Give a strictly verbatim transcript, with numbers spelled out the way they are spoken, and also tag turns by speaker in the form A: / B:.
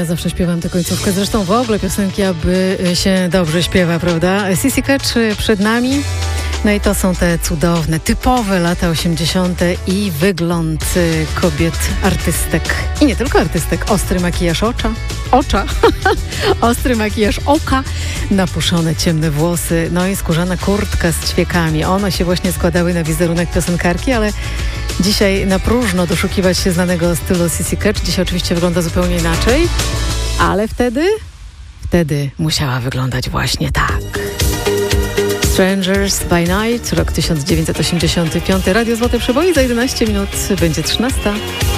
A: Ja zawsze śpiewam tę końcówkę. Zresztą w ogóle piosenki, aby się dobrze śpiewa, prawda? Sissy Catch przed nami. No i to są te cudowne, typowe lata osiemdziesiąte i wygląd kobiet, artystek. I nie tylko artystek. Ostry makijaż ocza. Ocza. Ostry makijaż oka. Napuszone ciemne włosy. No i skórzana kurtka z ćwiekami. One się właśnie składały na wizerunek piosenkarki, ale dzisiaj na próżno doszukiwać się znanego stylu Sissy Catch. Dzisiaj oczywiście wygląda zupełnie inaczej. Ale wtedy, wtedy musiała wyglądać właśnie tak. Strangers by Night, rok tysiąc dziewięćset osiemdziesiąty piąty. Radio Złote Przeboje za jedenaście minut, będzie trzynasta.